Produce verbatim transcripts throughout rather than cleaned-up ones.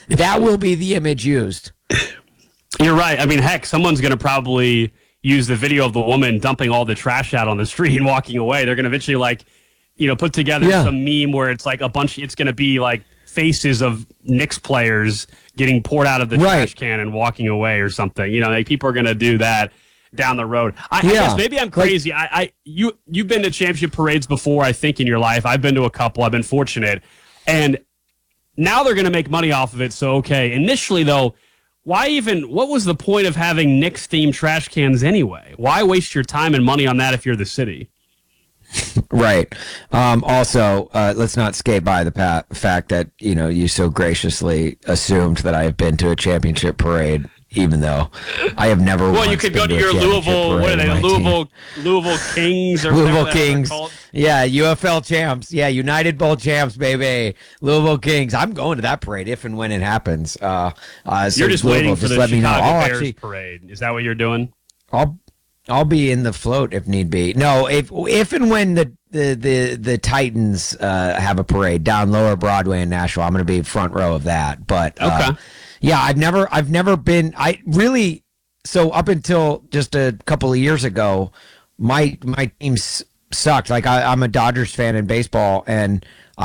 That will be the image used. You're right. I mean, heck, someone's going to probably use the video of the woman dumping all the trash out on the street and walking away. They're going to eventually, like, you know, put together yeah. some meme where it's like a bunch, it's going to be like faces of Knicks players getting poured out of the right. trash can and walking away or something. You know, like people are going to do that down the road. I, yeah. I guess maybe I'm crazy. Like, I, I, you, you've been to championship parades before, I think, in your life. I've been to a couple. I've been fortunate. And now they're going to make money off of it. So, okay. Initially, though, why even, what was the point of having Knicks-themed trash cans anyway? Why waste your time and money on that if you're the city? Right. Um, also, uh, let's not skate by the pa- fact that, you know, you so graciously assumed that I have been to a championship parade, even though I have never. Well, you could go to, to your Louisville, what are they, Louisville, team. Louisville Kings or Louisville Kings. Yeah, U F L champs. Yeah, United Bowl champs, baby. Louisville Kings. I'm going to that parade if and when it happens. Uh, uh, so you're just Louisville, waiting for just the let Chicago me know. I'll Bears actually, parade. Is that what you're doing? I'll. I'll be in the float if need be. No, if if and when the the the, the Titans uh, have a parade down Lower Broadway in Nashville, I'm going to be front row of that. But uh, okay, yeah, I've never I've never been. I really so up until just a couple of years ago, my my teams sucked. Like I, I'm a Dodgers fan in baseball, and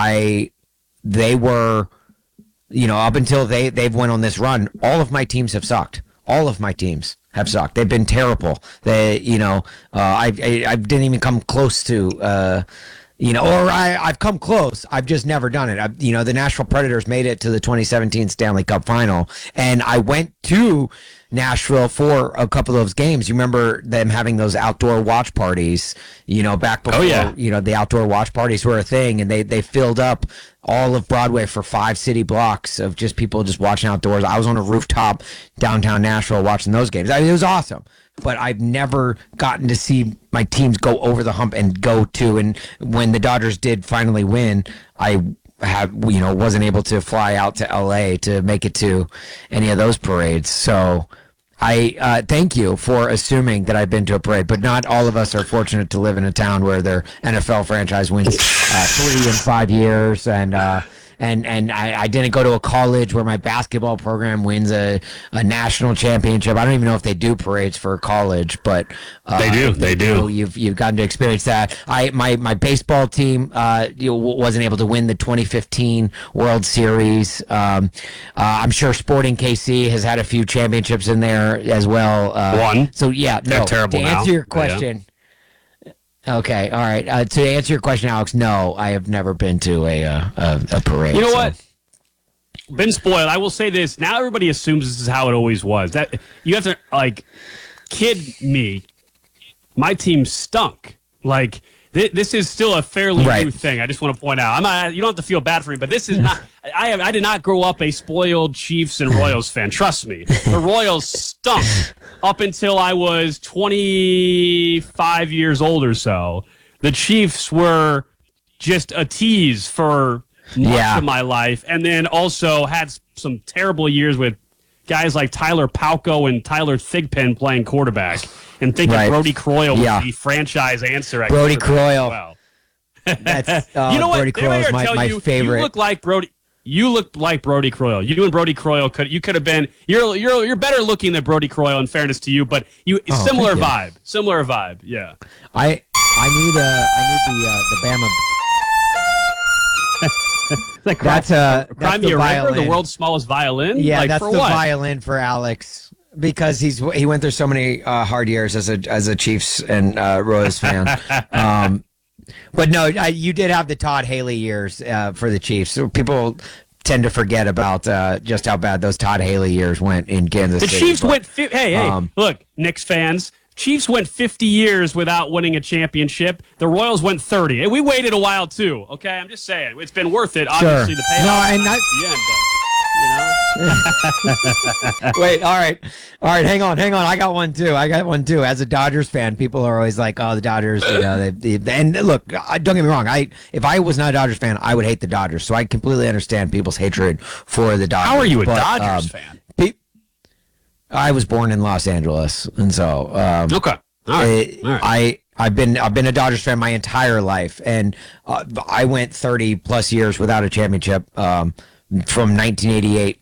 I they were, you know, up until they they've went on this run, all of my teams have sucked. All of my teams have sucked. They've been terrible. They, you know, uh, I, I, I didn't even come close to, uh, you know, or I, I've come close. I've just never done it. I, you know, the Nashville Predators made it to the twenty seventeen Stanley Cup final, and I went to Nashville for a couple of those games. You remember them having those outdoor watch parties, you know, back before, oh, yeah. you know, the outdoor watch parties were a thing, and they, they filled up all of Broadway for five city blocks of just people just watching outdoors. I was on a rooftop downtown Nashville watching those games. I mean, it was awesome, but I've never gotten to see my teams go over the hump and go to, and when the Dodgers did finally win, I have, you know, wasn't able to fly out to L A to make it to any of those parades. So I uh, thank you for assuming that I've been to a parade, but not all of us are fortunate to live in a town where their N F L franchise wins uh, three in five years, and uh, and and I, I didn't go to a college where my basketball program wins a, a national championship. I don't even know if they do parades for college, but uh, they do. They do. Know, you've you've gotten to experience that. I my my baseball team uh, you know, wasn't able to win the twenty fifteen World Series. Um, uh, I'm sure Sporting K C has had a few championships in there as well. Uh, One. So yeah, They're no. terrible To answer now. your question. Yeah. Okay, all right. Uh, to answer your question, Alex, no, I have never been to a uh, a, a parade. You know so. what? Been spoiled. I will say this. Now everybody assumes this is how it always was. That you have to like kid me. My team stunk. Like th- this is still a fairly right. new thing. I just want to point out. I'm not. You don't have to feel bad for me, but this is not. I have. I did not grow up a spoiled Chiefs and Royals fan. Trust me. The Royals stunk up until I was twenty-five years old or so. The Chiefs were just a tease for much yeah. of my life, and then also had some terrible years with guys like Tyler Palko and Tyler Thigpen playing quarterback, and thinking right. Brody Croyle yeah. was the franchise answer at Brody quarterback Croyle. as well. That's uh, you know what? Brody Croyle is my, my you, favorite. You look like Brody. You look like Brody Croyle. You and Brody Croyle could you could have been. You're you're you're better looking than Brody Croyle. In fairness to you, but you Oh, similar thank you. vibe. Similar vibe. Yeah. I I need uh I need the uh, the Bama. Like That's uh that's Crimea the Reaper, violin. the world's smallest violin. Yeah, like, that's for the what? violin for Alex because he's he went through so many uh, hard years as a as a Chiefs and uh, Royals fan. um, but no, I, you did have the Todd Haley years uh, for the Chiefs. So people tend to forget about uh, just how bad those Todd Haley years went in Kansas The City. Chiefs but, went. Fi- hey, hey, um, look, Knicks fans. Chiefs went fifty years without winning a championship. The Royals went thirty. And we waited a while, too. Okay, I'm just saying. It's been worth it, obviously, Sure. the payoff. No, and that- at the end, but, you know. Wait, all right. All right, hang on, hang on. I got one too. I got one too. As a Dodgers fan, people are always like, oh, the Dodgers, you know, they, they, and look, I- don't get me wrong. I if I was not a Dodgers fan, I would hate the Dodgers. So I completely understand people's hatred for the Dodgers. How are you a But, Dodgers um, fan? pe- I was born in Los Angeles, and so um, Okay. All right. uh, All right. I I've been I've been a Dodgers fan my entire life, and uh, I went thirty plus years without a championship. Um, from nineteen eighty-eight